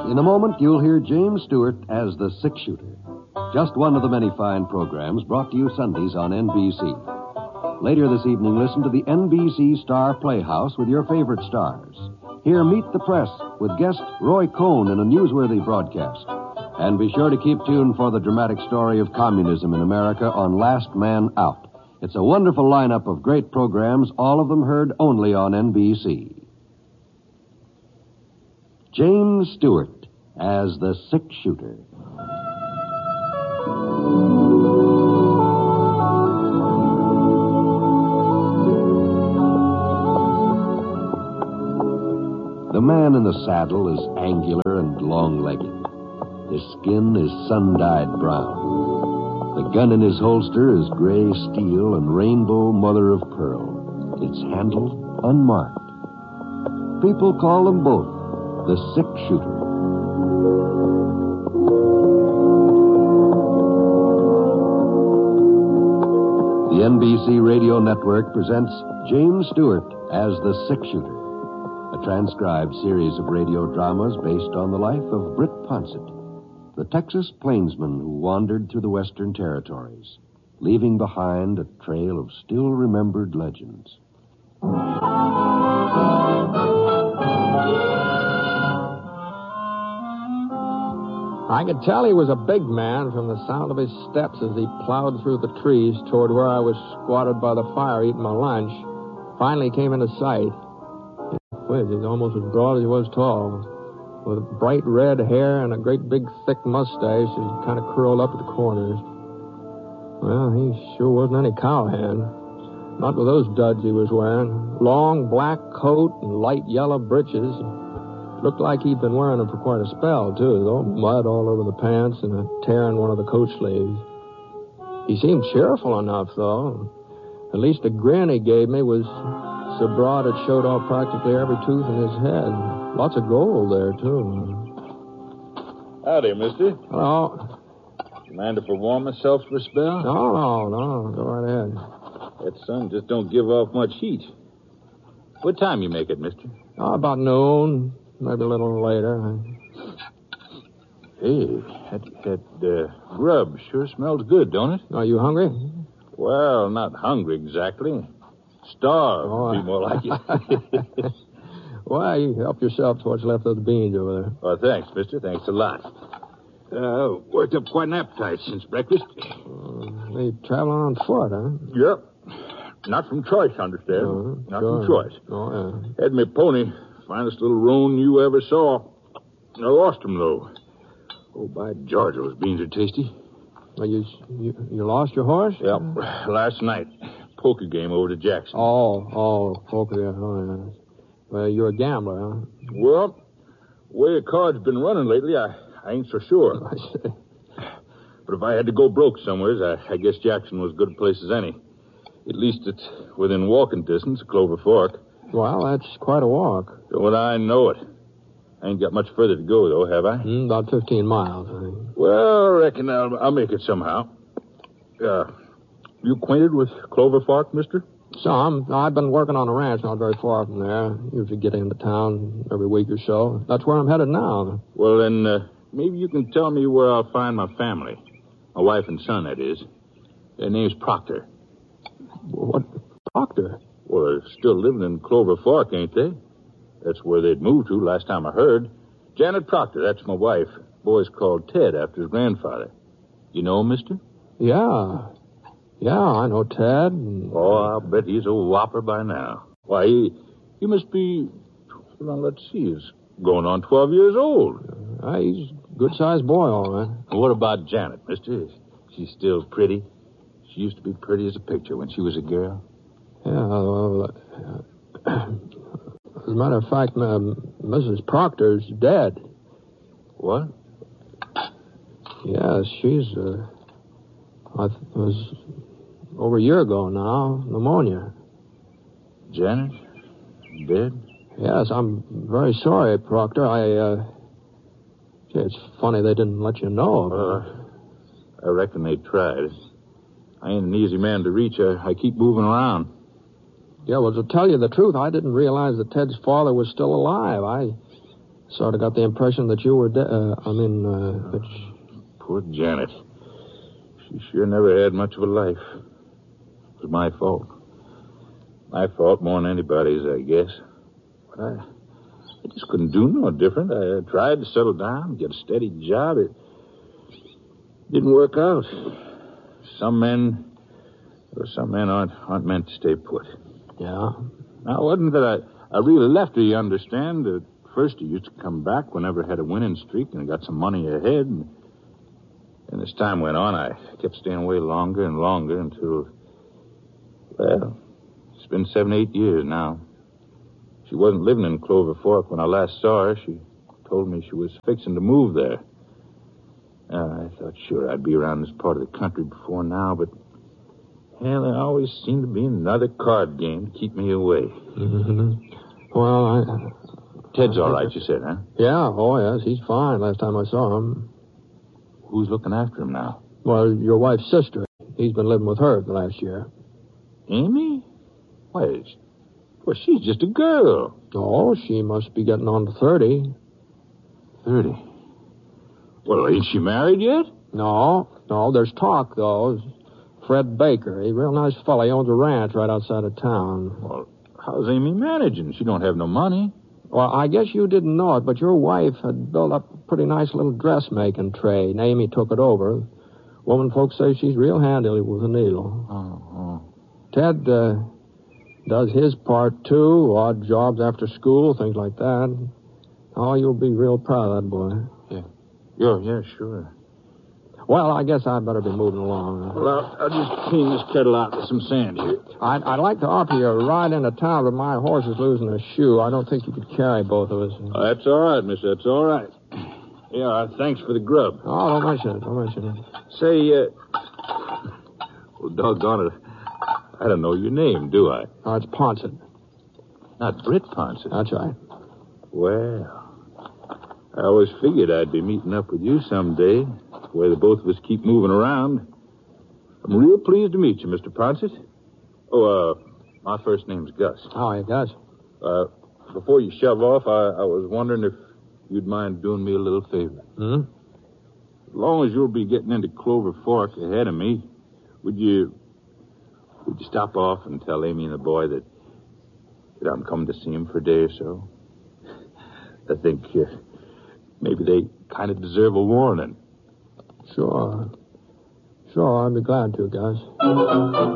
In a moment, you'll hear James Stewart as the six-shooter. Just one of the many fine programs brought to you Sundays on NBC. Later this evening, listen to the NBC Star Playhouse with your favorite stars. Hear Meet the Press with guest Roy Cohn in a newsworthy broadcast. And be sure to keep tuned for the dramatic story of communism in America on Last Man Out. It's a wonderful lineup of great programs, all of them heard only on NBC. James Stewart as the six-shooter. The man in the saddle is angular and long-legged. His skin is sun-dyed brown. The gun in his holster is gray steel and rainbow mother of pearl. Its handle unmarked. People call them both the six-shooter. The NBC Radio Network presents James Stewart as the six-shooter, a transcribed series of radio dramas based on the life of Britt Ponsett, the Texas plainsman who wandered through the Western Territories, leaving behind a trail of still-remembered legends. I could tell he was a big man from the sound of his steps as he plowed through the trees toward where I was squatted by the fire eating my lunch. Finally came into sight. He's almost as broad as he was tall, with bright red hair and a great big thick mustache that kind of curled up at the corners. Well, he sure wasn't any cowhand. Not with those duds he was wearing. Long black coat and light yellow breeches. Looked like he'd been wearing them for quite a spell, too, though. Mud all over the pants and a tear in one of the coat sleeves. He seemed cheerful enough, though. At least the grin he gave me was so broad it showed off practically every tooth in his head. Lots of gold there, too. Howdy, mister. Hello. Mind if I warm myself for a spell? No. Go right ahead. That sun just don't give off much heat. What time you make it, mister? About noon. Maybe a little later. Hey, that grub sure smells good, don't it? Are you hungry? Well, not hungry exactly. Starved would be more like it. Why, you help yourself to what's left of the beans over there. Oh, thanks, mister. Thanks a lot. Worked up quite an appetite since breakfast. You traveling on foot, huh? Yep. Not from choice, understand? Not sure. from choice. Oh, yeah. Had me pony. Finest little roan you ever saw. I lost him, though. Oh, by George, those beans are tasty. Well, you lost your horse? Yep. Last night. Poker game over to Jackson. Poker, yeah. Oh, yeah. Well, you're a gambler, huh? Well, the way the card's been running lately, I ain't so sure. I see. But if I had to go broke somewheres, I guess Jackson was as good a place as any. At least it's within walking distance of Clover Fork. Well, that's quite a walk. Don't I know it. I ain't got much further to go, though, have I? About 15 miles, I think. Well, I reckon I'll make it somehow. You acquainted with Clover Fork, mister? Some. I've been working on a ranch not very far from there. Usually get into town every week or so. That's where I'm headed now. Well, then, maybe you can tell me where I'll find my family. My wife and son, that is. Their name's Proctor. What? Proctor? Well, they're still living in Clover Fork, ain't they? That's where they'd moved to last time I heard. Janet Proctor, that's my wife. Boy's called Ted after his grandfather. You know him, mister? Yeah, I know Ted. Oh, I'll bet he's a whopper by now. Why, he must be, well, let's see, he's going on 12 years old. He's a good-sized boy, all right. And what about Janet, mister? She's still pretty? She used to be pretty as a picture when she was a girl. Yeah, well, as a matter of fact, Mrs. Proctor's dead. What? Yeah, she's, it was over a year ago now, pneumonia. Janet? Dead? Yes, I'm very sorry, Proctor. It's funny they didn't let you know. I reckon they tried. I ain't an easy man to reach. I keep moving around. Yeah, well, to tell you the truth, I didn't realize that Ted's father was still alive. Sort of got the impression that you were Poor Janet. She sure never had much of a life. It was my fault. My fault more than anybody's, I guess. But I just couldn't do no different. I tried to settle down, get a steady job. It didn't work out. Some men aren't meant to stay put. Yeah? Now, it wasn't that I really left her, you understand. At first, he used to come back whenever I had a winning streak and got some money ahead. And as time went on, I kept staying away longer and longer until, well, it's been 7, 8 years now. She wasn't living in Clover Fork when I last saw her. She told me she was fixing to move there. I thought sure I'd be around this part of the country before now, but hell, there always seemed to be another card game to keep me away. Mm-hmm. Well, Ted's all right, you said, huh? Yeah, oh, yes, he's fine last time I saw him. Who's looking after him now? Well, your wife's sister. He's been living with her the last year. Amy? Why, she's just a girl. Oh, she must be getting on to 30. 30? Well, ain't she married yet? No, there's talk, though. Fred Baker, a real nice fella. He owns a ranch right outside of town. Well, how's Amy managing? She don't have no money. Well, I guess you didn't know it, but your wife had built up a pretty nice little dressmaking trade, and Amy took it over. Woman folks say she's real handy with a needle. Oh. Ted does his part, too, odd jobs after school, things like that. Oh, you'll be real proud of that boy. Yeah, sure. Well, I guess I'd better be moving along. Well, I'll just clean this kettle out with some sand here. I'd like to offer you a ride into town, but my horse is losing a shoe. I don't think you could carry both of us. Oh, that's all right, mister. That's all right. Yeah, thanks for the grub. Oh, don't mention it. Say, well, doggone it. I don't know your name, do I? Oh, it's Ponset. Not Britt Ponset. That's right. Well, I always figured I'd be meeting up with you someday, the way the both of us keep moving around. I'm real pleased to meet you, Mr. Ponset. Oh, my first name's Gus. Oh, yeah, Gus. Before you shove off, I was wondering if you'd mind doing me a little favor. Hmm? As long as you'll be getting into Clover Fork ahead of me, would you stop off and tell Amy and the boy that I'm coming to see him for a day or so? I think maybe they kind of deserve a warning. Sure, I'd be glad to, Gus.